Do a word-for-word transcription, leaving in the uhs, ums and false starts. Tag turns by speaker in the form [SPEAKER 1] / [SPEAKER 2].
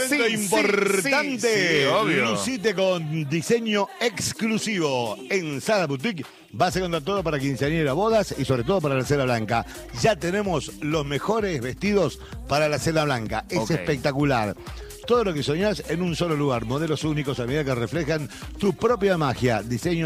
[SPEAKER 1] momento
[SPEAKER 2] sí,
[SPEAKER 1] importante.
[SPEAKER 2] sí, sí, obvio.
[SPEAKER 1] Lucite con diseño exclusivo en Sara Boutique. Vas a encontrar todo para quinceañera, bodas y sobre todo para la cena blanca. Ya tenemos los mejores vestidos para la cena blanca. Es
[SPEAKER 2] Ok.
[SPEAKER 1] espectacular. Todo lo que soñás en un solo lugar. Modelos únicos a medida que reflejan tu propia magia. Diseño